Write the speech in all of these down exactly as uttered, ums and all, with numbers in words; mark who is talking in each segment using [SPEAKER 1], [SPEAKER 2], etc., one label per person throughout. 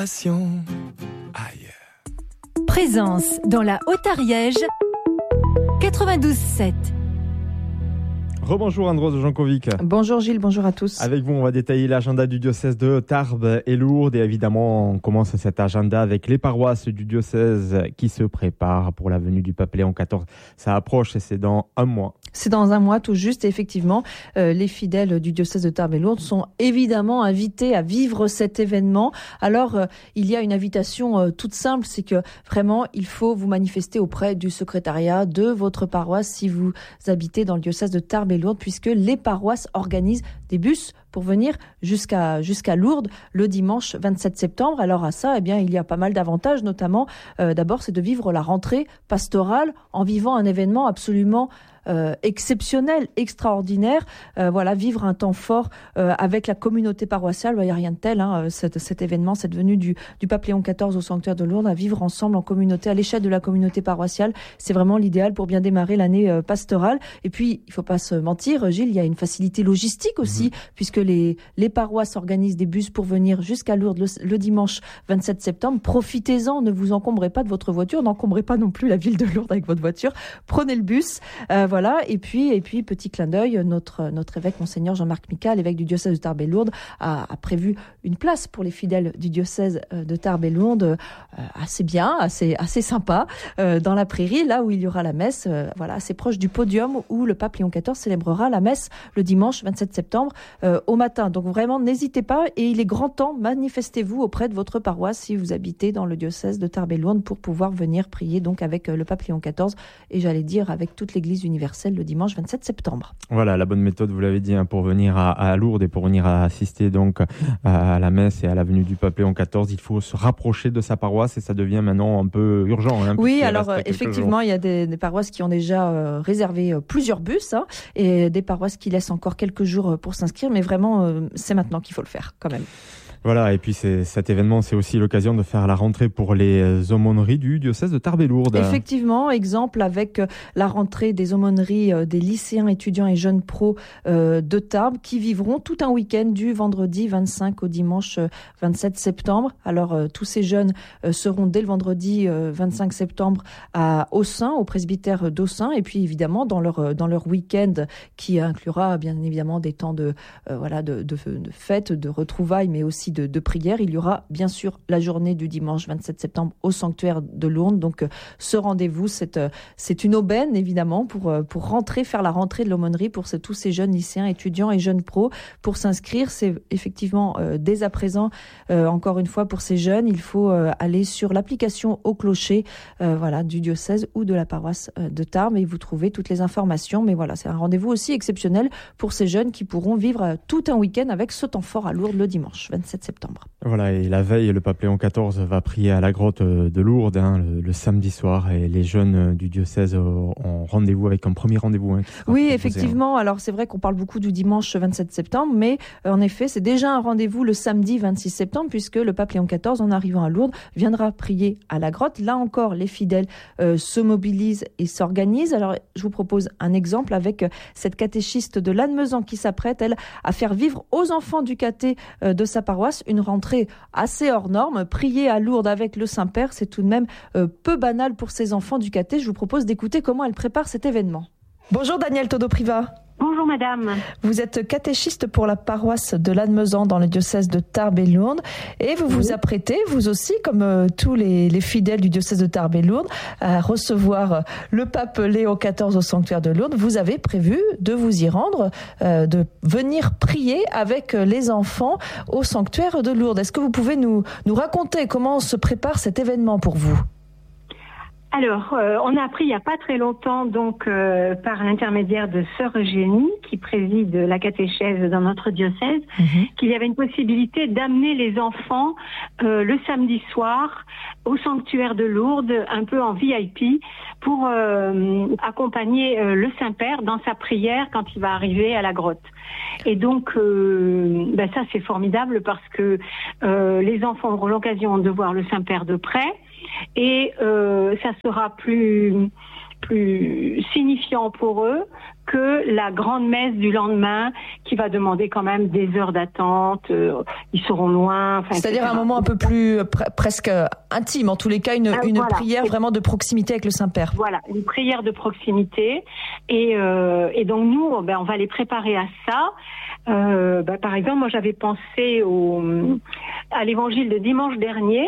[SPEAKER 1] Aïe.
[SPEAKER 2] Présence dans la Haute-Ariège, quatre-vingt-douze sept.
[SPEAKER 3] Rebonjour Andros Jankovic.
[SPEAKER 4] Bonjour Gilles, bonjour à tous.
[SPEAKER 3] Avec vous, on va détailler l'agenda du diocèse de Tarbes et Lourdes. Et évidemment, on commence cet agenda avec les paroisses du diocèse qui se préparent pour la venue du pape Léon quatorze. Ça approche et c'est dans un mois.
[SPEAKER 4] C'est dans un mois tout juste. Et effectivement, euh, les fidèles du diocèse de Tarbes et Lourdes sont évidemment invités à vivre cet événement. Alors, euh, il y a une invitation euh, toute simple, c'est que vraiment, il faut vous manifester auprès du secrétariat de votre paroisse si vous habitez dans le diocèse de Tarbes et Lourdes, puisque les paroisses organisent des bus pour venir jusqu'à jusqu'à Lourdes le dimanche vingt-sept septembre. Alors à ça, eh bien, il y a pas mal d'avantages, notamment, euh, d'abord, c'est de vivre la rentrée pastorale en vivant un événement absolument Euh, exceptionnel, extraordinaire. Euh, voilà, vivre un temps fort euh, avec la communauté paroissiale. Il n'y a rien de tel, hein, cet, cet événement, cette venue du, du pape Léon quatorze au sanctuaire de Lourdes, à vivre ensemble en communauté, à l'échelle de la communauté paroissiale. C'est vraiment l'idéal pour bien démarrer l'année euh, pastorale. Et puis, il ne faut pas se mentir, Gilles, il y a une facilité logistique aussi, mmh. puisque les, les paroisses organisent des bus pour venir jusqu'à Lourdes le, le dimanche vingt-sept septembre. Profitez-en, ne vous encombrez pas de votre voiture, n'encombrez pas non plus la ville de Lourdes avec votre voiture. Prenez le bus. Euh, Voilà, et puis, et puis petit clin d'œil, notre, notre évêque, Monseigneur Jean-Marc Mical, évêque du diocèse de Tarbes et Lourdes, a, a prévu une place pour les fidèles du diocèse de Tarbes et Lourdes, euh, assez bien, assez, assez sympa, euh, dans la prairie, là où il y aura la messe, euh, voilà, assez proche du podium où le pape Léon quatorze célébrera la messe le dimanche vingt-sept septembre euh, au matin. Donc vraiment, n'hésitez pas, et il est grand temps, manifestez-vous auprès de votre paroisse si vous habitez dans le diocèse de Tarbes et Lourdes pour pouvoir venir prier donc avec le pape Léon quatorze, et j'allais dire avec toute l'Église universelle le dimanche vingt-sept septembre.
[SPEAKER 3] Voilà, la bonne méthode, vous l'avez dit, hein, pour venir à, à Lourdes et pour venir à assister donc à la messe et à la venue du pape Léon quatorze, il faut se rapprocher de sa paroisse et ça devient maintenant un peu urgent. Hein,
[SPEAKER 4] oui, alors effectivement, jours. il y a des, des paroisses qui ont déjà euh, réservé euh, plusieurs bus hein, et des paroisses qui laissent encore quelques jours pour s'inscrire, mais vraiment, euh, c'est maintenant qu'il faut le faire quand même.
[SPEAKER 3] Voilà, et puis c'est, cet événement, c'est aussi l'occasion de faire la rentrée pour les aumôneries du diocèse de Tarbes et Lourdes.
[SPEAKER 4] Effectivement, exemple avec la rentrée des aumôneries des lycéens, étudiants et jeunes pros de Tarbes qui vivront tout un week-end du vendredi vingt-cinq au dimanche vingt-sept septembre. Alors tous ces jeunes seront dès le vendredi vingt-cinq septembre à Aussin, au presbytère d'Aussin, et puis évidemment dans leur dans leur week-end qui inclura bien évidemment des temps de euh, voilà de, de, de fêtes, de retrouvailles, mais aussi De, de prière. Il y aura bien sûr la journée du dimanche vingt-sept septembre au sanctuaire de Lourdes. Donc ce rendez-vous, c'est, c'est une aubaine évidemment pour, pour rentrer, faire la rentrée de l'aumônerie pour ce, tous ces jeunes lycéens, étudiants et jeunes pros. Pour s'inscrire, c'est effectivement euh, dès à présent, euh, encore une fois pour ces jeunes, il faut euh, aller sur l'application au clocher euh, voilà, du diocèse ou de la paroisse euh, de Tarbes et vous trouvez toutes les informations. Mais voilà, c'est un rendez-vous aussi exceptionnel pour ces jeunes qui pourront vivre euh, tout un week-end avec ce temps fort à Lourdes le dimanche vingt-sept septembre.
[SPEAKER 3] Voilà, et la veille, le pape Léon quatorze va prier à la grotte de Lourdes hein, le, le samedi soir, et les jeunes du diocèse ont rendez-vous avec un premier rendez-vous. Hein,
[SPEAKER 4] oui, effectivement. Hein. Alors c'est vrai qu'on parle beaucoup du dimanche vingt-sept septembre, mais euh, en effet, c'est déjà un rendez-vous le samedi vingt-six septembre, puisque le pape Léon quatorze, en arrivant à Lourdes, viendra prier à la grotte. Là encore, les fidèles euh, se mobilisent et s'organisent. Alors je vous propose un exemple avec cette catéchiste de Lannemezan qui s'apprête, elle, à faire vivre aux enfants du caté euh, de sa paroisse une rentrée assez hors norme. Prier à Lourdes avec le Saint-Père, c'est tout de même euh, peu banal pour ces enfants du caté. Je vous propose d'écouter comment elle prépare cet événement. Bonjour Danielle Todo-Priva.
[SPEAKER 5] Bonjour madame.
[SPEAKER 4] Vous êtes catéchiste pour la paroisse de Lannemezan dans le diocèse de Tarbes et Lourdes et vous vous apprêtez, vous aussi, comme euh, tous les, les fidèles du diocèse de Tarbes et Lourdes, à recevoir euh, le pape Léon quatorze au sanctuaire de Lourdes. Vous avez prévu de vous y rendre, euh, de venir prier avec les enfants au sanctuaire de Lourdes. Est-ce que vous pouvez nous, nous raconter comment se prépare cet événement pour vous ?
[SPEAKER 5] Alors, euh, on a appris il n'y a pas très longtemps, donc euh, par l'intermédiaire de Sœur Eugénie, qui préside la catéchèse dans notre diocèse, mmh. qu'il y avait une possibilité d'amener les enfants euh, le samedi soir au sanctuaire de Lourdes, un peu en V I P, pour euh, accompagner euh, le Saint-Père dans sa prière quand il va arriver à la grotte. Et donc, euh, ben ça c'est formidable parce que euh, les enfants auront l'occasion de voir le Saint-Père de près. Et euh, ça sera plus plus signifiant pour eux que la grande messe du lendemain qui va demander quand même des heures d'attente. Euh, ils seront loin. Enfin,
[SPEAKER 4] C'est-à-dire
[SPEAKER 5] et cetera.
[SPEAKER 4] un moment un peu plus pre- presque intime, en tous les cas, une,
[SPEAKER 5] Euh,
[SPEAKER 4] une
[SPEAKER 5] voilà.
[SPEAKER 4] prière vraiment de proximité avec le Saint-Père.
[SPEAKER 5] Voilà, une prière de proximité. Et, euh, et donc nous, ben, on va les préparer à ça. Euh, ben, par exemple, moi j'avais pensé au, à l'évangile de dimanche dernier.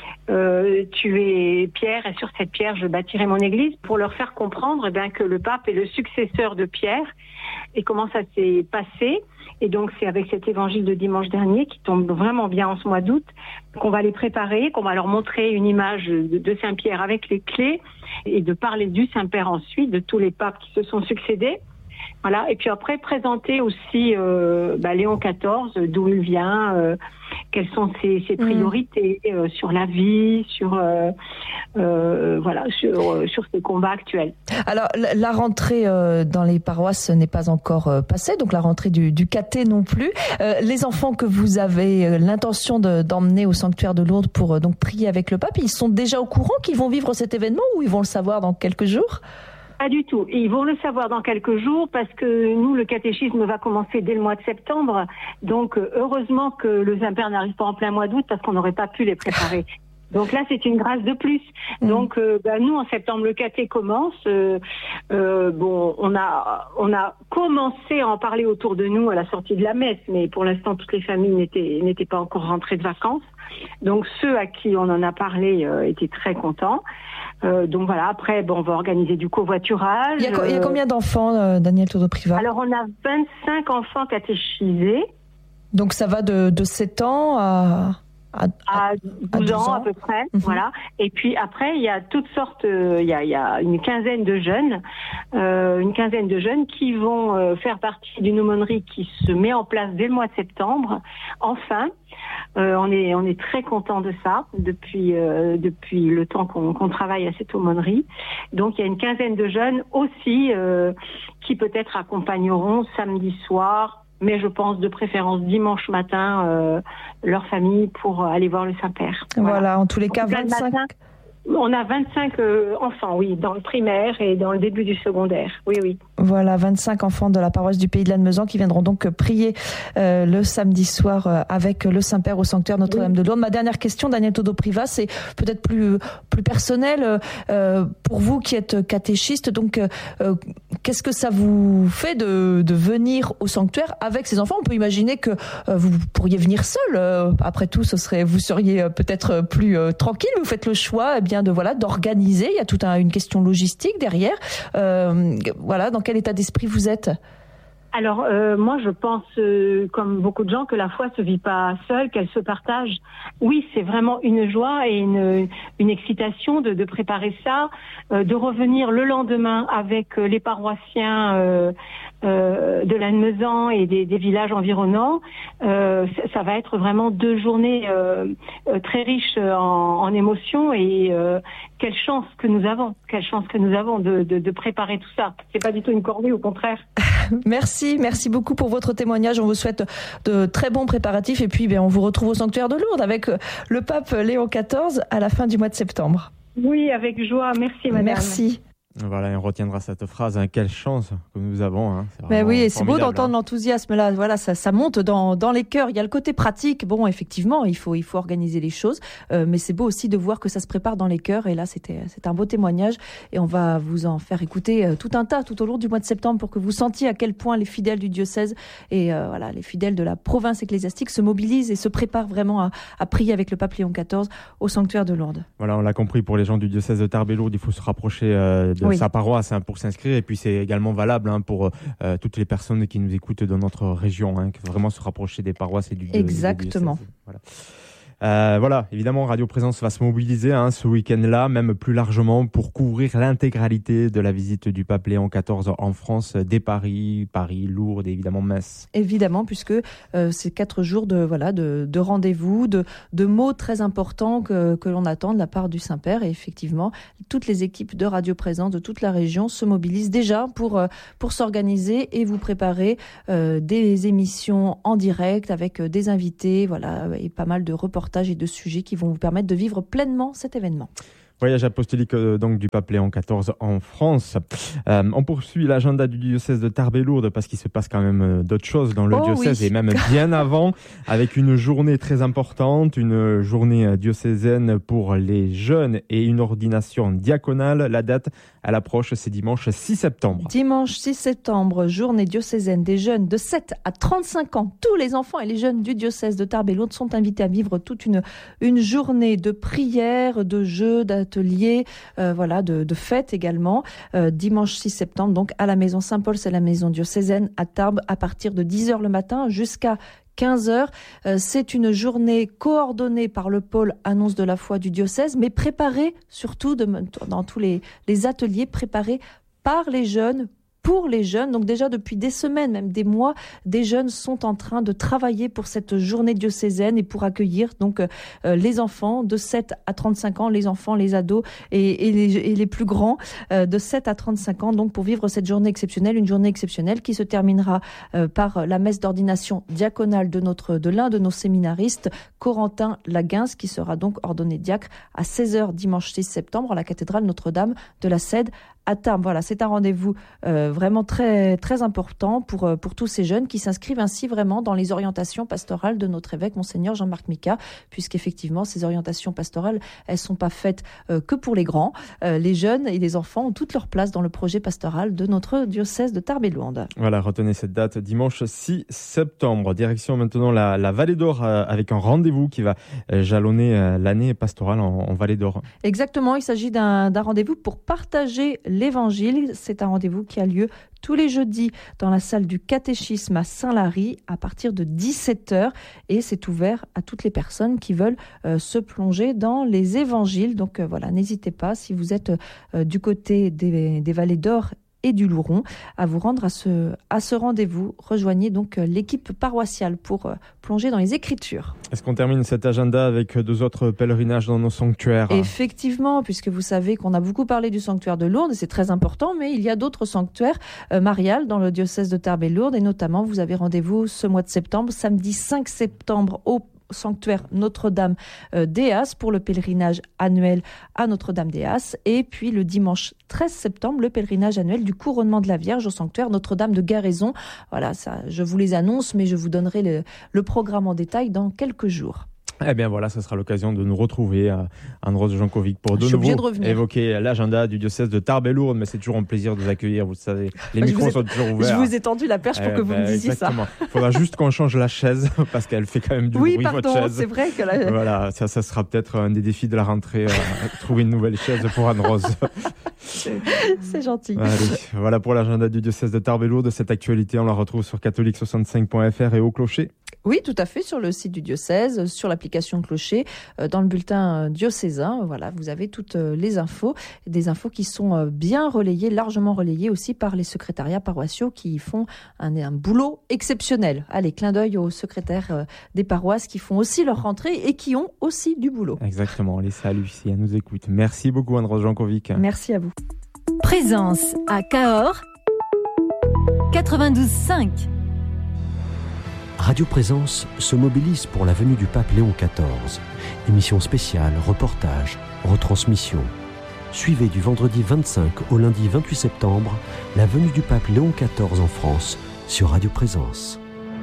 [SPEAKER 5] Euh, tu es Pierre et sur cette pierre je bâtirai mon église, pour leur faire comprendre eh bien, que le pape est le successeur de Pierre et comment ça s'est passé. Et donc c'est avec cet évangile de dimanche dernier qui tombe vraiment bien en ce mois d'août qu'on va les préparer, qu'on va leur montrer une image de, de Saint-Pierre avec les clés et de parler du Saint-Père ensuite, de tous les papes qui se sont succédés. Voilà. Et puis après présenter aussi euh, bah, Léon quatorze, d'où il vient, euh, quelles sont ses, ses priorités mmh. euh, sur la vie, sur euh, euh, voilà, sur euh, sur ses combats actuels.
[SPEAKER 4] Alors la rentrée euh, dans les paroisses n'est pas encore euh, passée, donc la rentrée du, du caté non plus. Euh, les enfants que vous avez euh, l'intention de, d'emmener au sanctuaire de Lourdes pour euh, donc prier avec le pape, ils sont déjà au courant qu'ils vont vivre cet événement ou ils vont le savoir dans quelques jours?
[SPEAKER 5] Pas du tout. Ils vont le savoir dans quelques jours parce que nous, le catéchisme va commencer dès le mois de septembre. Donc, heureusement que le Saint-Père n'arrive pas en plein mois d'août parce qu'on n'aurait pas pu les préparer. Donc là, c'est une grâce de plus. Mmh. Donc, euh, bah, nous, en septembre, le caté commence. Euh, euh, bon, on a, on a commencé à en parler autour de nous à la sortie de la messe, mais pour l'instant, toutes les familles n'étaient, n'étaient pas encore rentrées de vacances. Donc, ceux à qui on en a parlé euh, étaient très contents. Euh, donc voilà, après, bon, on va organiser du covoiturage.
[SPEAKER 4] Il y a, co- il y a combien d'enfants, euh, Daniel Todo-Privat?
[SPEAKER 5] Alors, on a vingt-cinq enfants catéchisés.
[SPEAKER 4] Donc, ça va de, de sept ans à...
[SPEAKER 5] À, à, douze, à douze ans, ans à peu près, mmh. Voilà. Et puis après, il y a toutes sortes, euh, il y a, il y a une quinzaine de jeunes, euh, une quinzaine de jeunes qui vont euh, faire partie d'une aumônerie qui se met en place dès le mois de septembre. Enfin, euh, on est on est très content de ça depuis euh, depuis le temps qu'on, qu'on travaille à cette aumônerie. Donc il y a une quinzaine de jeunes aussi euh, qui peut-être accompagneront samedi soir. Mais je pense de préférence dimanche matin, euh, leur famille pour aller voir le Saint-Père.
[SPEAKER 4] Voilà, voilà en tous les cas, vingt-cinq...
[SPEAKER 5] Matin, on a vingt-cinq euh, enfants, oui, dans le primaire et dans le début du secondaire. Oui, oui.
[SPEAKER 4] Voilà, vingt-cinq enfants de la paroisse du Pays de Lannemezan qui viendront donc prier euh, le samedi soir euh, avec le Saint-Père au sanctuaire Notre-Dame oui. de Lourdes. Ma dernière question, Daniel Todo-Privat, c'est peut-être plus plus personnel euh, pour vous qui êtes catéchiste. Donc, euh, qu'est-ce que ça vous fait de, de venir au sanctuaire avec ces enfants? On peut imaginer que euh, vous pourriez venir seul. Euh, après tout, ce serait, vous seriez peut-être plus euh, tranquille. Vous faites le choix, eh bien, de voilà, d'organiser. Il y a toute un, une question logistique derrière. Euh, voilà, dans quel état d'esprit vous êtes?
[SPEAKER 5] Alors euh, moi je pense euh, comme beaucoup de gens que la foi se vit pas seule, qu'elle se partage. Oui, c'est vraiment une joie et une, une excitation de, de préparer ça, euh, de revenir le lendemain avec les paroissiens euh, euh, de Lannemezan et des, des villages environnants. Euh, ça, ça va être vraiment deux journées euh, très riches en, en émotions et euh, quelle chance que nous avons, quelle chance que nous avons de, de, de préparer tout ça. C'est pas du tout une corvée, au contraire.
[SPEAKER 4] Merci, merci beaucoup pour votre témoignage. On vous souhaite de très bons préparatifs et puis ben, on vous retrouve au sanctuaire de Lourdes avec le pape Léon quatorze à la fin du mois de septembre.
[SPEAKER 5] Oui, avec joie. Merci, madame.
[SPEAKER 4] Merci.
[SPEAKER 3] Voilà, on retiendra cette phrase. Hein. Quelle chance que nous avons. Hein. C'est
[SPEAKER 4] ben oui, c'est beau d'entendre
[SPEAKER 3] hein.
[SPEAKER 4] l'enthousiasme là. Voilà, ça, ça monte dans, dans les cœurs. Il y a le côté pratique. Bon, effectivement, il faut, il faut organiser les choses, euh, mais c'est beau aussi de voir que ça se prépare dans les cœurs. Et là, c'était, c'est un beau témoignage. Et on va vous en faire écouter euh, tout un tas tout au long du mois de septembre pour que vous sentiez à quel point les fidèles du diocèse et euh, voilà, les fidèles de la province ecclésiastique se mobilisent et se préparent vraiment à, à prier avec le pape Léon quatorze au sanctuaire de Lourdes.
[SPEAKER 3] Voilà, on l'a compris. Pour les gens du diocèse de Tarbes et Lourdes, il faut se rapprocher euh, de oui. sa paroisse. Hein, pour s'inscrire et puis c'est également valable hein, pour euh, toutes les personnes qui nous écoutent dans notre région, hein, qui vraiment se rapprocher des paroisses et du
[SPEAKER 4] exactement.
[SPEAKER 3] Du voilà. Euh, voilà, évidemment, Radio Présence va se mobiliser hein, ce week-end-là, même plus largement, pour couvrir l'intégralité de la visite du pape Léon quatorze en France, dès Paris, Paris, Lourdes et évidemment Metz.
[SPEAKER 4] Évidemment, puisque euh, c'est quatre jours de voilà de, de rendez-vous, de, de mots très importants que, que l'on attend de la part du Saint-Père. Et effectivement, toutes les équipes de Radio Présence de toute la région se mobilisent déjà pour, euh, pour s'organiser et vous préparer euh, des émissions en direct avec des invités, voilà, et pas mal de reportages et de sujets qui vont vous permettre de vivre pleinement cet événement.
[SPEAKER 3] Voyage apostolique euh, donc du pape Léon quatorze en France. Euh, on poursuit l'agenda du diocèse de Tarbes et Lourdes parce qu'il se passe quand même euh, d'autres choses dans le
[SPEAKER 4] oh,
[SPEAKER 3] diocèse
[SPEAKER 4] oui.
[SPEAKER 3] et même bien avant, avec une journée très importante, une journée diocésaine pour les jeunes et une ordination diaconale. La date, elle approche, c'est dimanche six septembre.
[SPEAKER 4] Dimanche six septembre, journée diocésaine des jeunes de sept à trente-cinq ans. Tous les enfants et les jeunes du diocèse de Tarbes et Lourdes sont invités à vivre toute une, une journée de prières, de jeux, d'ateliers, euh, voilà, de, de fêtes également. Euh, dimanche six septembre, donc à la maison Saint-Paul, c'est la maison diocésaine à Tarbes, à partir de dix heures le matin jusqu'à quinze heures. Euh, c'est une journée coordonnée par le pôle Annonce de la foi du diocèse, mais préparée surtout de, dans tous les, les ateliers, préparés par les jeunes, pour les jeunes. Donc déjà depuis des semaines, même des mois, des jeunes sont en train de travailler pour cette journée diocésaine et pour accueillir donc euh, les enfants de sept à trente-cinq ans, les enfants, les ados et, et, les, et les plus grands euh, de sept à trente-cinq ans, donc pour vivre cette journée exceptionnelle, une journée exceptionnelle qui se terminera euh, par la messe d'ordination diaconale de notre de l'un de nos séminaristes, Corentin Laguens, qui sera donc ordonné diacre à seize heures dimanche six septembre à la cathédrale Notre-Dame de la Cède à Tarbes. Voilà, c'est un rendez-vous euh, vraiment très très important pour euh, pour tous ces jeunes qui s'inscrivent ainsi vraiment dans les orientations pastorales de notre évêque Monseigneur Jean-Marc Micas, puisqu'effectivement ces orientations pastorales, elles sont pas faites euh, que pour les grands. Euh, les jeunes et les enfants ont toute leur place dans le projet pastoral de notre diocèse de Tarbes et Lourdes.
[SPEAKER 3] Voilà, retenez cette date, dimanche six septembre. Direction maintenant la, la Vallée d'Or euh, avec un rendez-vous qui va euh, jalonner euh, l'année pastorale en, en Vallée d'Or.
[SPEAKER 4] Exactement, il s'agit d'un, d'un rendez-vous pour partager l'Évangile. C'est un rendez-vous qui a lieu tous les jeudis dans la salle du catéchisme à Saint-Lary à partir de dix-sept heures et c'est ouvert à toutes les personnes qui veulent euh, se plonger dans les évangiles. Donc euh, voilà, n'hésitez pas si vous êtes euh, du côté des, des Vallées d'Or et du Louron à vous rendre à ce, à ce rendez-vous. Rejoignez donc l'équipe paroissiale pour euh, plonger dans les Écritures.
[SPEAKER 3] Est-ce qu'on termine cet agenda avec deux autres pèlerinages dans nos sanctuaires ?
[SPEAKER 4] Effectivement, puisque vous savez qu'on a beaucoup parlé du sanctuaire de Lourdes, et c'est très important, mais il y a d'autres sanctuaires euh, mariales dans le diocèse de Tarbes et Lourdes, et notamment vous avez rendez-vous ce mois de septembre, samedi cinq septembre au sanctuaire Notre-Dame euh, d'Éas pour le pèlerinage annuel à Notre-Dame d'Éas, et puis le dimanche treize septembre le pèlerinage annuel du couronnement de la Vierge au sanctuaire Notre-Dame de Garaison. Voilà, ça, je vous les annonce, mais je vous donnerai le, le programme en détail dans quelques jours.
[SPEAKER 3] Eh bien voilà, ce sera l'occasion de nous retrouver à Anne-Rose Jankovic pour de
[SPEAKER 4] Je suis
[SPEAKER 3] nouveau
[SPEAKER 4] obligée de revenir.
[SPEAKER 3] évoquer l'agenda du diocèse de Tarbes et Lourdes, mais c'est toujours un plaisir de vous accueillir, vous le savez, les
[SPEAKER 4] Je
[SPEAKER 3] micros
[SPEAKER 4] vous ai-
[SPEAKER 3] sont toujours ouverts.
[SPEAKER 4] Je vous ai tendu la perche pour
[SPEAKER 3] Eh
[SPEAKER 4] que vous
[SPEAKER 3] ben,
[SPEAKER 4] me disiez
[SPEAKER 3] exactement. Il faudra juste qu'on change la chaise parce qu'elle fait quand même du
[SPEAKER 4] ça. Oui,
[SPEAKER 3] bruit, votre
[SPEAKER 4] pardon,
[SPEAKER 3] chaise.
[SPEAKER 4] c'est vrai que là...
[SPEAKER 3] Voilà, ça, ça sera peut-être un des défis de la rentrée, euh, trouver une nouvelle chaise pour Anne-Rose.
[SPEAKER 4] c'est gentil.
[SPEAKER 3] Allez, voilà pour l'agenda du diocèse de Tarbes et Lourdes. Cette actualité, on la retrouve sur catholique soixante-cinq point f r et au clocher.
[SPEAKER 4] Oui, tout à fait, sur le site du diocèse, sur l'application Clocher, euh, dans le bulletin euh, diocésain. Voilà, vous avez toutes euh, les infos, des infos qui sont euh, bien relayées, largement relayées aussi par les secrétariats paroissiaux qui font un, un boulot exceptionnel. Allez, clin d'œil aux secrétaires euh, des paroisses qui font aussi leur rentrée et qui ont aussi du boulot.
[SPEAKER 3] Exactement, allez, salut si elle nous écoute. Merci beaucoup Anne-Rose Jankovic.
[SPEAKER 4] Merci à vous.
[SPEAKER 2] Présence à Cahors quatre-vingt-douze cinq.
[SPEAKER 1] Radio Présence se mobilise pour la venue du pape Léon quatorze. Émission spéciale, reportage, retransmission. Suivez du vendredi vingt-cinq au lundi vingt-huit septembre la venue du pape Léon quatorze en France sur Radio Présence.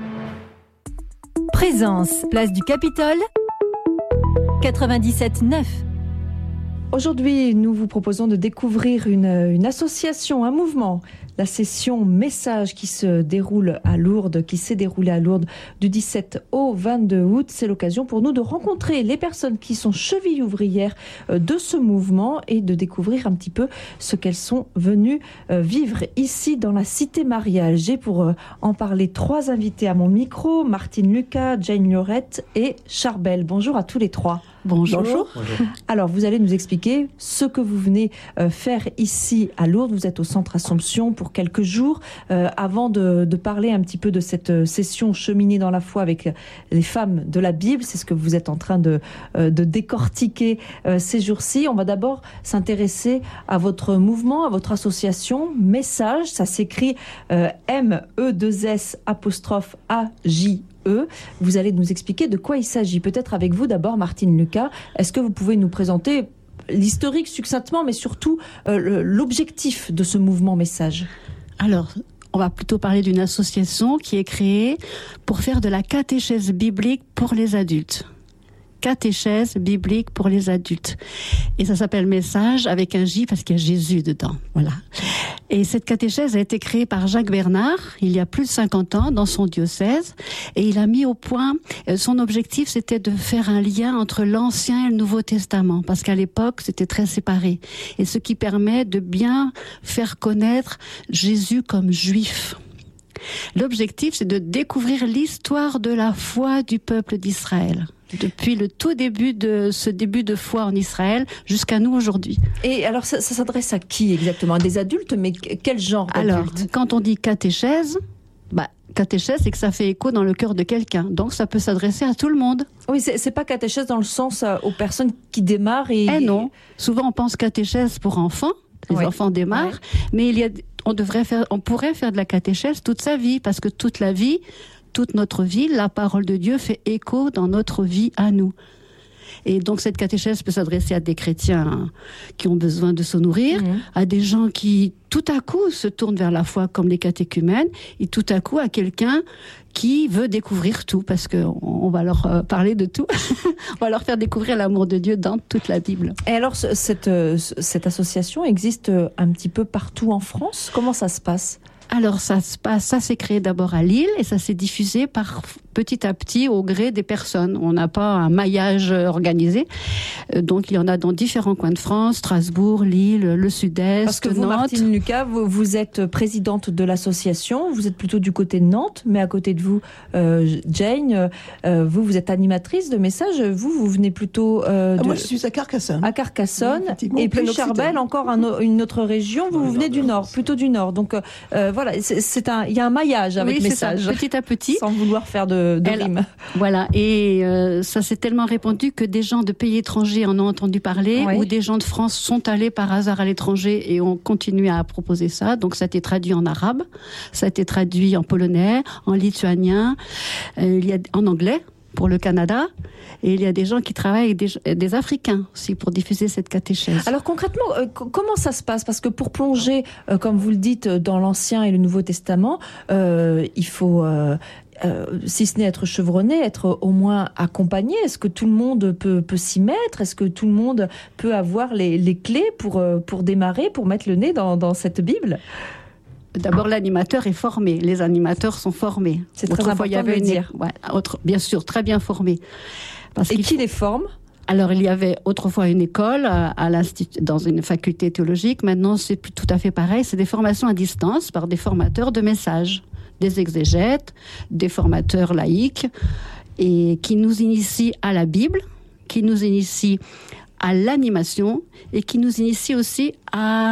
[SPEAKER 2] Présence, place du Capitole quatre-vingt-dix-sept neuf.
[SPEAKER 4] Aujourd'hui, nous vous proposons de découvrir une, une association, un mouvement, la session Message qui se déroule à Lourdes, qui s'est déroulée à Lourdes du dix-sept au vingt-deux août. C'est l'occasion pour nous de rencontrer les personnes qui sont chevilles ouvrières de ce mouvement et de découvrir un petit peu ce qu'elles sont venues vivre ici dans la cité mariale. J'ai pour en parler trois invités à mon micro, Martine Lucas, Jane Lorette et Charbel. Bonjour à tous les trois.
[SPEAKER 6] Bonjour.
[SPEAKER 4] Bonjour. Alors, vous allez nous expliquer ce que vous venez euh, faire ici à Lourdes. Vous êtes au Centre Assomption pour quelques jours. Euh, avant de, de parler un petit peu de cette session cheminée dans la foi avec les femmes de la Bible, c'est ce que vous êtes en train de, euh, de décortiquer euh, ces jours-ci. On va d'abord s'intéresser à votre mouvement, à votre association Message. Ça s'écrit euh, M E deux S apostrophe A J E. Vous allez nous expliquer de quoi il s'agit. Peut-être avec vous d'abord, Martine Lucas. Est-ce que vous pouvez nous présenter l'historique succinctement, mais surtout euh, l'objectif de ce mouvement Message.
[SPEAKER 6] Alors, on va plutôt parler d'une association qui est créée pour faire de la catéchèse biblique pour les adultes. Catéchèse biblique pour les adultes. Et ça s'appelle Message avec un J parce qu'il y a Jésus dedans. Voilà. Et cette catéchèse a été créée par Jacques Bernard il y a plus de cinquante ans dans son diocèse. Et il a mis au point, son objectif c'était de faire un lien entre l'Ancien et le Nouveau Testament. Parce qu'à l'époque c'était très séparé. Et ce qui permet de bien faire connaître Jésus comme juif. L'objectif c'est de découvrir l'histoire de la foi du peuple d'Israël. Depuis le tout début de ce début de foi en Israël jusqu'à nous aujourd'hui.
[SPEAKER 4] Et alors ça, ça s'adresse à qui exactement? À des adultes, mais quel genre d'adultes?
[SPEAKER 6] Alors, quand on dit catéchèse, bah, catéchèse, c'est que ça fait écho dans le cœur de quelqu'un. Donc ça peut s'adresser à tout le monde.
[SPEAKER 4] Oui, c'est, c'est pas catéchèse dans le sens euh, aux personnes qui démarrent et...
[SPEAKER 6] Eh non, souvent on pense catéchèse pour enfants, les oui. enfants démarrent, oui. mais il y a, on devrait faire, on pourrait faire de la catéchèse toute sa vie, parce que toute la vie... toute notre vie, la parole de Dieu fait écho dans notre vie à nous. Et donc cette catéchèse peut s'adresser à des chrétiens qui ont besoin de se nourrir, mmh. à des gens qui tout à coup se tournent vers la foi comme les catéchumènes, et tout à coup à quelqu'un qui veut découvrir tout, parce qu'on on va leur euh, parler de tout. On va leur faire découvrir l'amour de Dieu dans toute la Bible.
[SPEAKER 4] Et alors cette, cette association existe un petit peu partout en France? Comment ça se passe?
[SPEAKER 6] Alors ça se passe, ça s'est créé d'abord à Lille et ça s'est diffusé par petit à petit au gré des personnes. On n'a pas un maillage organisé, donc il y en a dans différents coins de France, Strasbourg, Lille, le Sud-Est,
[SPEAKER 4] Parce que vous,
[SPEAKER 6] Nantes.
[SPEAKER 4] Martine Lucas, vous, vous êtes présidente de l'association, vous êtes plutôt du côté de Nantes, mais à côté de vous, euh, Jane, euh, vous, vous êtes animatrice de Message, vous, vous venez plutôt... Euh, de...
[SPEAKER 7] Moi, je suis à Carcassonne.
[SPEAKER 4] À Carcassonne,
[SPEAKER 7] oui,
[SPEAKER 4] et puis Charbel, encore un, une autre région, vous, vous venez du Nord, plutôt du Nord, donc euh, voilà, c'est, c'est un, il y a un maillage avec
[SPEAKER 6] oui,
[SPEAKER 4] Message.
[SPEAKER 6] Ça, petit à petit.
[SPEAKER 4] Sans vouloir faire de, de
[SPEAKER 6] Elle,
[SPEAKER 4] rime.
[SPEAKER 6] Voilà, et euh, ça s'est tellement répandu que des gens de pays étrangers en ont entendu parler, oui. ou des gens de France sont allés par hasard à l'étranger et ont continué à proposer ça. Donc ça a été traduit en arabe, ça a été traduit en polonais, en lituanien, euh, il y a en anglais pour le Canada. Et il y a des gens qui travaillent avec des, des Africains aussi pour diffuser cette catéchèse.
[SPEAKER 4] Alors concrètement, euh, comment ça se passe? Parce que pour plonger, euh, comme vous le dites, dans l'Ancien et le Nouveau Testament, euh, il faut... Euh, Euh, si ce n'est être chevronné, être au moins accompagné. Est-ce que tout le monde peut, peut s'y mettre? Est-ce que tout le monde peut avoir les, les clés pour, pour démarrer, pour mettre le nez dans, dans cette Bible?
[SPEAKER 6] D'abord, l'animateur est formé. Les animateurs sont formés.
[SPEAKER 4] C'est très important
[SPEAKER 6] il y avait
[SPEAKER 4] de le
[SPEAKER 6] une...
[SPEAKER 4] dire.
[SPEAKER 6] Ouais, autre... Bien sûr, très bien formés. Parce
[SPEAKER 4] Et qui les forme?
[SPEAKER 6] Alors, il y avait autrefois une école à l'institut, dans une faculté théologique. Maintenant, c'est plus tout à fait pareil. C'est des formations à distance par des formateurs de messages, des exégètes, des formateurs laïcs, et qui nous initient à la Bible, qui nous initient à l'animation, et qui nous initient aussi à,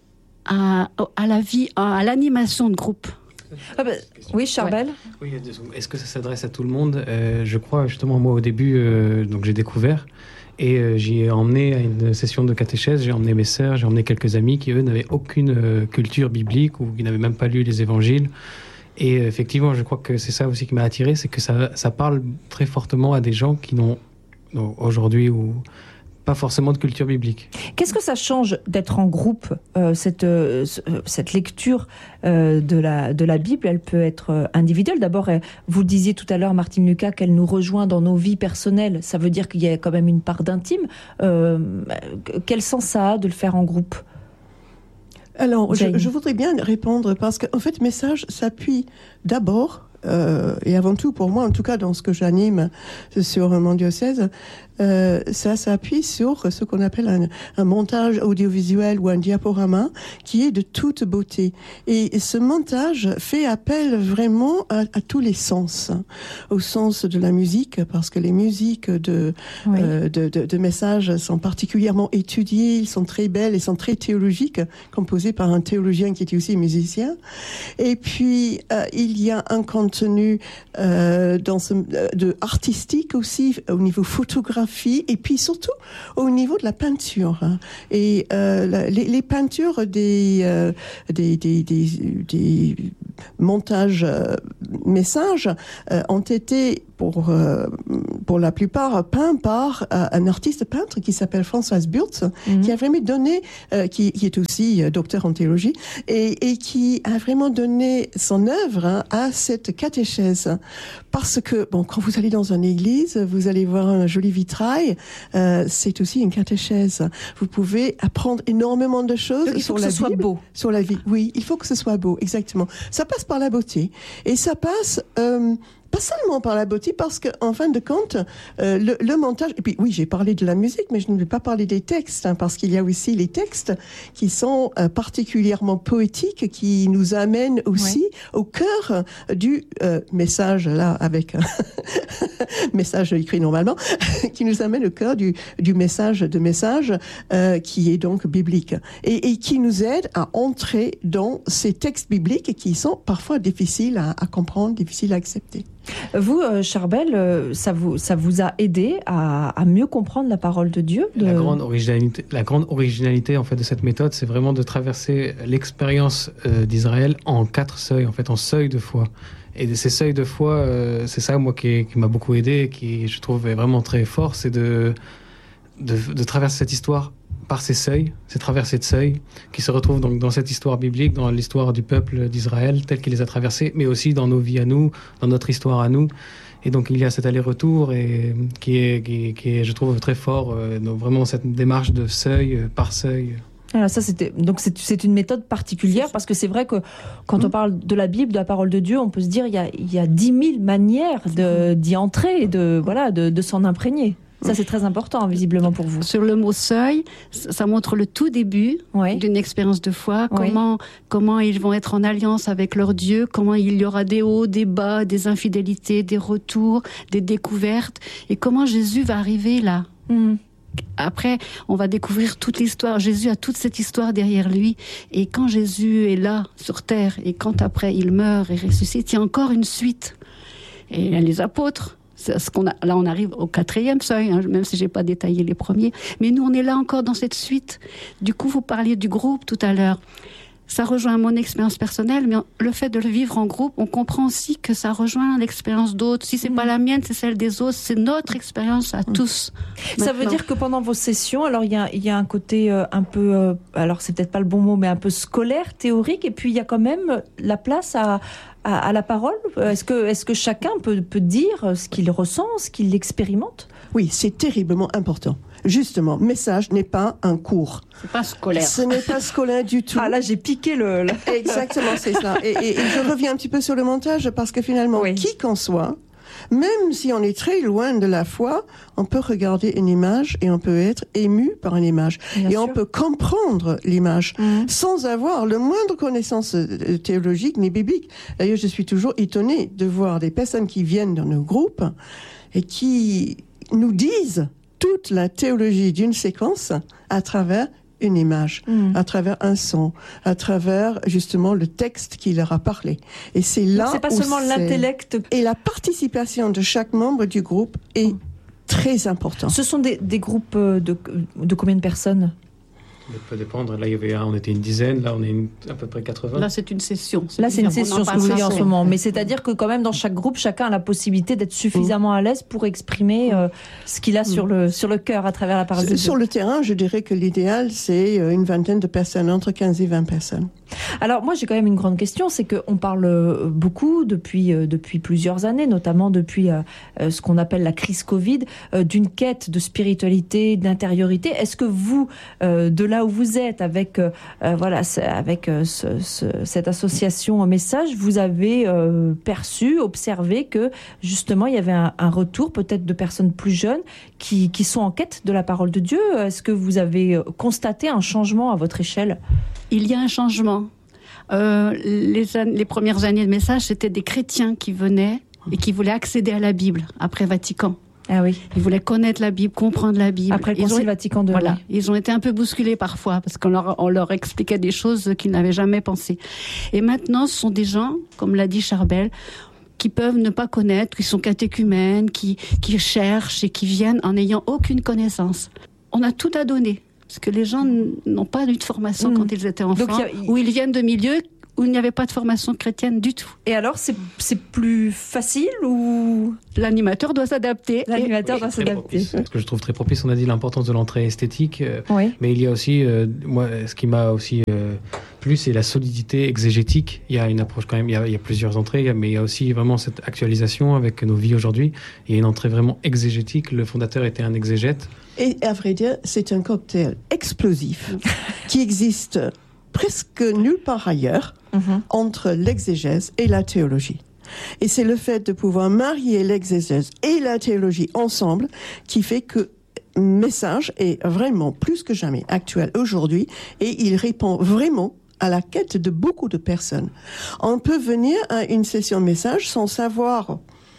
[SPEAKER 6] à, à la vie, à l'animation de groupe.
[SPEAKER 4] Ah bah, oui, Charbel.
[SPEAKER 8] Ouais. Oui, est-ce que ça s'adresse à tout le monde? euh, Je crois, justement, moi, au début, euh, donc j'ai découvert, et euh, j'y ai emmené à une session de catéchèse, j'ai emmené mes sœurs, j'ai emmené quelques amis qui, eux, n'avaient aucune euh, culture biblique, ou qui n'avaient même pas lu les évangiles. Et effectivement, je crois que c'est ça aussi qui m'a attiré, c'est que ça, ça parle très fortement à des gens qui n'ont, non, aujourd'hui, ou pas forcément de culture biblique.
[SPEAKER 4] Qu'est-ce que ça change d'être en groupe? euh, cette, euh, cette lecture euh, de, la, de la Bible, elle peut être individuelle. D'abord, vous le disiez tout à l'heure, Martine Lucas, qu'elle nous rejoint dans nos vies personnelles. Ça veut dire qu'il y a quand même une part d'intime. Euh, quel sens ça a de le faire en groupe?
[SPEAKER 7] Alors, je, je voudrais bien répondre parce qu'en fait, Message s'appuie d'abord, euh, et avant tout pour moi, en tout cas dans ce que j'anime sur mon diocèse, euh, ça s'appuie sur ce qu'on appelle un, un montage audiovisuel ou un diaporama qui est de toute beauté. Et ce montage fait appel vraiment à, à tous les sens, au sens de la musique, parce que les musiques de, oui. euh, de, de, de Message sont particulièrement étudiées, ils sont très belles et sont très théologiques, composées par un théologien qui était aussi musicien. Et puis, euh, il y a un contenu euh, dans ce, de artistique aussi, au niveau photographique, et puis surtout au niveau de la peinture. Et euh, la, les, les peintures des, euh, des, des, des, des montages euh, messages euh, ont été pour euh, pour la plupart peints par euh, un artiste peintre qui s'appelle Françoise Burtz, mm-hmm. qui a vraiment donné, euh, qui, qui est aussi euh, docteur en théologie, et, et qui a vraiment donné son œuvre hein, à cette catéchèse. Parce que, bon, quand vous allez dans une église, vous allez voir un joli vitrail, euh, c'est aussi une catéchèse. Vous pouvez apprendre énormément de choses.
[SPEAKER 4] Donc, il faut
[SPEAKER 7] sur
[SPEAKER 4] que
[SPEAKER 7] la
[SPEAKER 4] ce soit
[SPEAKER 7] Bible,
[SPEAKER 4] beau.
[SPEAKER 7] Sur la vie. Oui, il faut que ce soit beau, exactement. Ça passe par la beauté. Et ça passe... Euh, pas seulement par la beauté, parce que en fin de compte, euh, le, le montage. Et puis oui, j'ai parlé de la musique, mais je ne vais pas parler des textes, hein, parce qu'il y a aussi les textes qui sont euh, particulièrement poétiques, qui nous amènent aussi oui. au cœur du euh, message là, avec un message écrit normalement, qui nous amène au cœur du, du message de message euh, qui est donc biblique et, et qui nous aide à entrer dans ces textes bibliques qui sont parfois difficiles à, à comprendre, difficiles à accepter.
[SPEAKER 4] Vous, euh, Charbel, ça vous, ça vous a aidé à, à mieux comprendre la parole de Dieu de...
[SPEAKER 8] La grande originalité, la grande originalité en fait, de cette méthode, c'est vraiment de traverser l'expérience euh, d'Israël en quatre seuils, en fait, en seuils de foi. Et ces seuils de foi, euh, c'est ça, moi, qui, qui m'a beaucoup aidé, qui, je trouve, est vraiment très fort, c'est de, de, de traverser cette histoire par ces seuils, ces traversées de seuils, qui se retrouvent donc dans cette histoire biblique, dans l'histoire du peuple d'Israël, tel qu'il les a traversés, mais aussi dans nos vies à nous, dans notre histoire à nous. Et donc il y a cet aller-retour et, qui, est, qui, qui est, je trouve, très fort, euh, donc vraiment cette démarche de seuil euh, par seuil.
[SPEAKER 4] Alors ça, c'était donc c'est, c'est une méthode particulière parce que c'est vrai que quand on parle de la Bible, de la parole de Dieu, on peut se dire il y a il y a dix mille manières de, d'y entrer et de voilà de, de s'en imprégner. Ça, c'est très important, visiblement, pour vous.
[SPEAKER 6] Sur le mot seuil, ça montre le tout début oui. d'une expérience de foi, comment, oui. comment ils vont être en alliance avec leur Dieu, comment il y aura des hauts, des bas, des infidélités, des retours, des découvertes, et comment Jésus va arriver là. Mm. Après, on va découvrir toute l'histoire. Jésus a toute cette histoire derrière lui. Et quand Jésus est là, sur terre, et quand après il meurt et ressuscite, il y a encore une suite. Et il y a les apôtres. C'est ce qu'on a, là, on arrive au quatrième seuil, hein, même si j'ai pas détaillé les premiers. Mais nous, on est là encore dans cette suite. Du coup, vous parliez du groupe tout à l'heure. Ça rejoint mon expérience personnelle, mais le fait de le vivre en groupe, on comprend aussi que ça rejoint l'expérience d'autres. Si c'est mmh. pas la mienne, c'est celle des autres. C'est notre expérience à mmh. tous.
[SPEAKER 4] Ça maintenant. Veut dire que pendant vos sessions, alors il y a, il y a un côté euh, un peu, euh, alors c'est peut-être pas le bon mot, mais un peu scolaire, théorique, et puis il y a quand même la place à, à, à la parole. Est-ce que, est-ce que chacun peut, peut dire ce qu'il ressent, ce qu'il expérimente ?
[SPEAKER 7] Oui, c'est terriblement important. Justement, message n'est pas un cours.
[SPEAKER 6] C'est pas scolaire.
[SPEAKER 7] Ce n'est pas scolaire du tout.
[SPEAKER 4] Ah là, j'ai piqué le... le...
[SPEAKER 7] Exactement, c'est ça. Et, et, et je reviens un petit peu sur le montage parce que finalement, oui. qui qu'en soit, même si on est très loin de la foi, on peut regarder une image et on peut être ému par une image. Bien et sûr. On peut comprendre l'image mmh. sans avoir le moindre connaissance théologique ni biblique. D'ailleurs, je suis toujours étonnée de voir des personnes qui viennent dans nos groupes et qui nous disent toute la théologie d'une séquence à travers une image, mmh. à travers un son, à travers justement le texte qui leur a parlé. Et c'est là
[SPEAKER 4] Donc c'est pas
[SPEAKER 7] où
[SPEAKER 4] seulement
[SPEAKER 7] c'est...
[SPEAKER 4] l'intellect.
[SPEAKER 7] Et la participation de chaque membre du groupe est mmh. très importante.
[SPEAKER 4] Ce sont des, des groupes de, de combien de personnes ?
[SPEAKER 8] Ça peut dépendre. Là, il y avait un, on était une dizaine. Là, on est une, à peu près quatre-vingts.
[SPEAKER 6] Là, c'est une session. C'est
[SPEAKER 4] là, c'est une session, ce que vous dites en ce moment. Mais c'est-à-dire que quand même, dans chaque groupe, chacun a la possibilité d'être suffisamment à l'aise pour exprimer euh, ce qu'il a mmh. sur le sur le cœur à travers la parole de Dieu.
[SPEAKER 7] Sur le terrain, je dirais que l'idéal, c'est une vingtaine de personnes, entre quinze et vingt personnes.
[SPEAKER 4] Alors moi, j'ai quand même une grande question, c'est qu'on parle beaucoup depuis euh, depuis plusieurs années, notamment depuis euh, ce qu'on appelle la crise Covid, euh, d'une quête de spiritualité, d'intériorité. Est-ce que vous, euh, de là où vous êtes, avec euh, voilà, avec euh, ce, ce, cette association Message, vous avez euh, perçu, observé que justement il y avait un, un retour peut-être de personnes plus jeunes qui qui sont en quête de la parole de Dieu. Est-ce que vous avez constaté un changement à votre échelle ?
[SPEAKER 6] Il y a un changement. Euh, les, les premières années de Message, c'était des chrétiens qui venaient et qui voulaient accéder à la Bible après Vatican.
[SPEAKER 4] Ah oui.
[SPEAKER 6] Ils voulaient connaître la Bible, comprendre la Bible.
[SPEAKER 4] Après le Concile Vatican deux.
[SPEAKER 6] Voilà.
[SPEAKER 4] Oui.
[SPEAKER 6] Ils ont été un peu bousculés parfois parce qu'on leur, on leur expliquait des choses qu'ils n'avaient jamais pensées. Et maintenant, ce sont des gens, comme l'a dit Charbel, qui peuvent ne pas connaître, qui sont catéchumènes, qui, qui cherchent et qui viennent en n'ayant aucune connaissance. On a tout à donner. Parce que les gens n'ont pas eu de formation mmh. quand ils étaient enfants, Donc, a... ou ils viennent de milieux où il n'y avait pas de formation chrétienne du tout.
[SPEAKER 4] Et alors, c'est, c'est plus facile ou
[SPEAKER 6] l'animateur doit s'adapter
[SPEAKER 4] L'animateur
[SPEAKER 6] et...
[SPEAKER 4] doit s'adapter.
[SPEAKER 8] Ce que je trouve très propice, on a dit l'importance de l'entrée esthétique, euh,
[SPEAKER 4] oui.
[SPEAKER 8] mais il y a aussi, euh, moi, ce qui m'a aussi euh, plu, c'est la solidité exégétique. Il y a une approche quand même, il y a, il y a plusieurs entrées, mais il y a aussi vraiment cette actualisation avec nos vies aujourd'hui. Il y a une entrée vraiment exégétique. Le fondateur était un exégète.
[SPEAKER 7] Et à vrai dire, c'est un cocktail explosif qui existe presque nulle part ailleurs mm-hmm. entre l'exégèse et la théologie. Et c'est le fait de pouvoir marier l'exégèse et la théologie ensemble qui fait que le message est vraiment plus que jamais actuel aujourd'hui et il répond vraiment à la quête de beaucoup de personnes. On peut venir à une session message sans savoir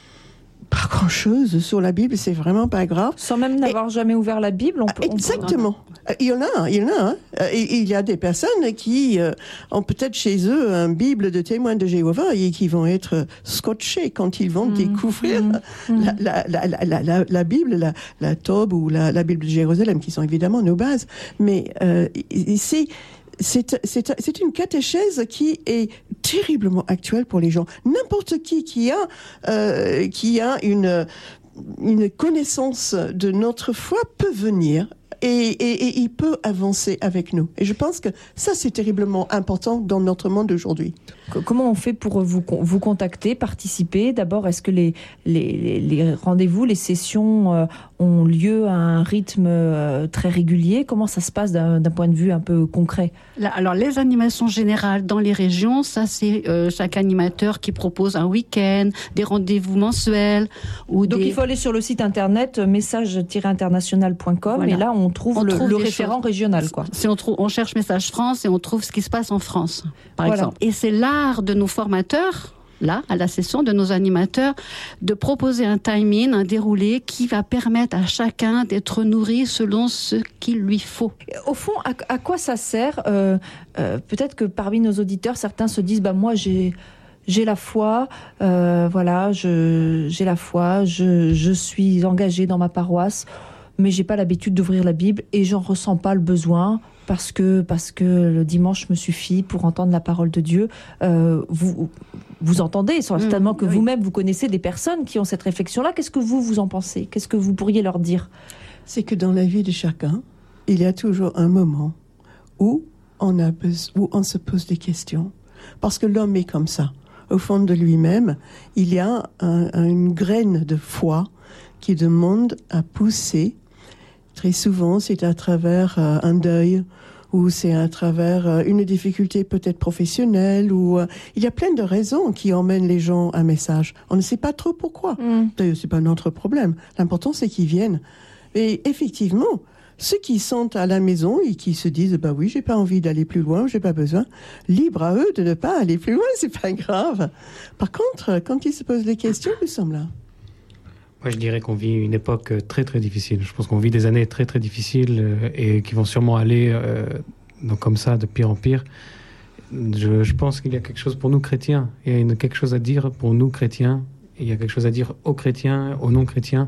[SPEAKER 7] pas grand-chose sur la Bible, c'est vraiment pas grave.
[SPEAKER 4] Sans même n'avoir et, jamais ouvert la Bible, on peut...
[SPEAKER 7] Exactement. On peut... Il y en a, il y en a. Hein. Il y a des personnes qui euh, ont peut-être chez eux un Bible de témoins de Jéhovah et qui vont être scotchés quand ils vont mmh, découvrir mmh, la, la, la, la, la, la Bible, la, la Tobe ou la, la Bible de Jérusalem, qui sont évidemment nos bases. Mais euh, c'est... C'est, c'est, c'est une catéchèse qui est terriblement actuelle pour les gens. N'importe qui qui a, euh, qui a une, une connaissance de notre foi peut venir et, et, et il peut avancer avec nous. Et je pense que ça, c'est terriblement important dans notre monde d'aujourd'hui.
[SPEAKER 4] Comment on fait pour vous, vous contacter, participer ? D'abord, est-ce que les, les, les rendez-vous, les sessions euh, ont lieu à un rythme euh, très régulier ? Comment ça se passe d'un, d'un point de vue un peu concret ?
[SPEAKER 6] Là, alors, les animations générales dans les régions, ça, c'est euh, chaque animateur qui propose un week-end, des rendez-vous mensuels. Ou
[SPEAKER 4] Donc,
[SPEAKER 6] des...
[SPEAKER 4] il faut aller sur le site internet message tiret international point com voilà. Et là, on trouve on le, trouve le référent choses. Régional. Quoi.
[SPEAKER 6] Si on, trouve, on cherche Message France et on trouve ce qui se passe en France, par
[SPEAKER 4] voilà.
[SPEAKER 6] exemple. Et c'est là de nos formateurs, là, à la session, de nos animateurs, de proposer un timing, un déroulé qui va permettre à chacun d'être nourri selon ce qu'il lui faut.
[SPEAKER 4] Au fond, à, à quoi ça sert euh, euh, peut-être que parmi nos auditeurs, certains se disent bah, « moi, j'ai... J'ai la foi, euh, voilà, je, j'ai la foi, je, je suis engagée dans ma paroisse, mais j'ai pas l'habitude d'ouvrir la Bible et j'en ressens pas le besoin parce que parce que le dimanche me suffit pour entendre la parole de Dieu. Euh, vous vous entendez certainement mmh, que oui. Vous-même vous connaissez des personnes qui ont cette réflexion-là. Qu'est-ce que vous vous en pensez ? Qu'est-ce que vous pourriez leur dire ?
[SPEAKER 7] C'est que dans la vie de chacun, il y a toujours un moment où on a besoin, où on se pose des questions, parce que l'homme est comme ça. Au fond de lui-même, il y a un, une graine de foi qui demande à pousser. Très souvent, c'est à travers euh, un deuil, ou c'est à travers euh, une difficulté peut-être professionnelle, ou euh, il y a plein de raisons qui emmènent les gens à un message. On ne sait pas trop pourquoi. Mm. D'ailleurs, c'est pas notre problème. L'important, c'est qu'ils viennent. Et effectivement, ceux qui sont à la maison et qui se disent bah oui, j'ai pas envie d'aller plus loin, j'ai pas besoin, libre à eux de ne pas aller plus loin, c'est pas grave. Par contre, quand ils se posent des questions, nous sommes là.
[SPEAKER 8] Moi, je dirais qu'on vit une époque très très difficile. Je pense qu'on vit des années très très difficiles euh, et qui vont sûrement aller euh, donc comme ça de pire en pire. Je, je pense qu'il y a quelque chose pour nous chrétiens. Il y a une, quelque chose à dire pour nous chrétiens. Il y a quelque chose à dire aux chrétiens, aux non-chrétiens.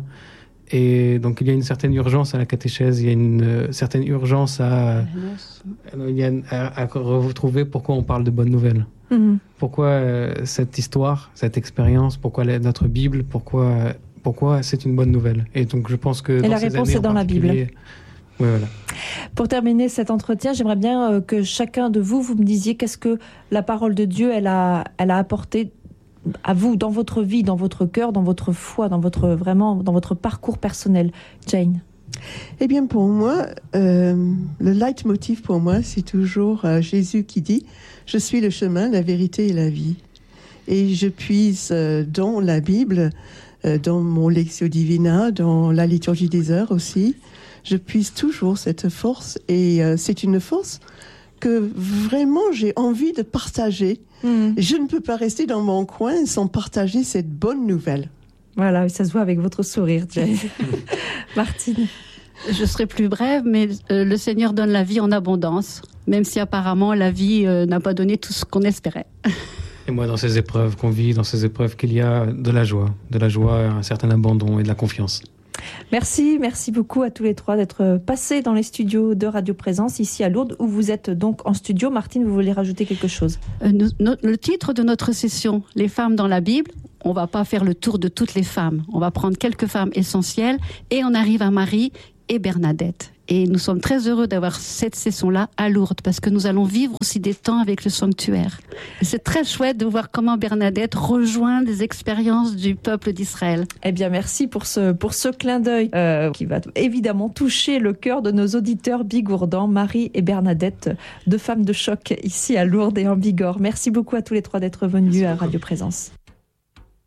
[SPEAKER 8] Et donc il y a une certaine urgence à la catéchèse, il y a une euh, certaine urgence à, euh, il y a, à, à retrouver pourquoi on parle de bonnes nouvelles. Mmh. Pourquoi euh, cette histoire, cette expérience, pourquoi la, notre Bible, pourquoi, pourquoi c'est une bonne nouvelle. Et donc je pense que
[SPEAKER 4] Et
[SPEAKER 8] dans
[SPEAKER 4] la
[SPEAKER 8] ces
[SPEAKER 4] réponse
[SPEAKER 8] années,
[SPEAKER 4] est dans la Bible.
[SPEAKER 8] Oui, voilà.
[SPEAKER 4] Pour terminer cet entretien, j'aimerais bien que chacun de vous, vous me disiez qu'est-ce que la parole de Dieu, elle a, elle a apporté à vous, dans votre vie, dans votre cœur, dans votre foi, dans votre, vraiment, dans votre parcours personnel. Jane ?
[SPEAKER 7] Eh bien, pour moi, euh, le leitmotiv pour moi, c'est toujours euh, Jésus qui dit « Je suis le chemin, la vérité et la vie ». Et je puise euh, dans la Bible, euh, dans mon Lectio Divina, dans la liturgie des heures aussi, je puise toujours cette force. Et euh, c'est une force que vraiment j'ai envie de partager. Mmh. Je ne peux pas rester dans mon coin sans partager cette bonne nouvelle.
[SPEAKER 4] Voilà, ça se voit avec votre sourire, Jane. Martine.
[SPEAKER 6] Je serai plus brève, mais euh, le Seigneur donne la vie en abondance, même si apparemment la vie euh, n'a pas donné tout ce qu'on espérait.
[SPEAKER 8] Et moi, dans ces épreuves qu'on vit, dans ces épreuves qu'il y a de la joie, de la joie, un certain abandon et de la confiance.
[SPEAKER 4] Merci, merci beaucoup à tous les trois d'être passés dans les studios de Radio Présence ici à Lourdes, où vous êtes donc en studio. Martine, vous voulez rajouter quelque chose ?
[SPEAKER 6] euh, nous, no, Le titre de notre session, Les femmes dans la Bible, on ne va pas faire le tour de toutes les femmes. On va prendre quelques femmes essentielles et on arrive à Marie et Bernadette. Et nous sommes très heureux d'avoir cette session-là à Lourdes, parce que nous allons vivre aussi des temps avec le sanctuaire. Et c'est très chouette de voir comment Bernadette rejoint des expériences du peuple d'Israël.
[SPEAKER 4] Eh bien, merci pour ce, pour ce clin d'œil euh, qui va évidemment toucher le cœur de nos auditeurs bigourdans, Marie et Bernadette, deux femmes de choc ici à Lourdes et en Bigorre. Merci beaucoup à tous les trois d'être venus à Radio Présence.